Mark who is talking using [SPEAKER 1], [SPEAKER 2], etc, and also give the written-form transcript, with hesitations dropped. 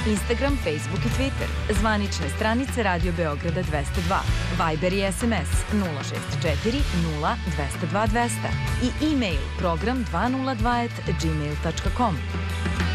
[SPEAKER 1] Instagram, Facebook i Twitter, zvanične stranice Radio Beograda 202, Viber i SMS 064 0 202 200 i e-mail program202@gmail.com.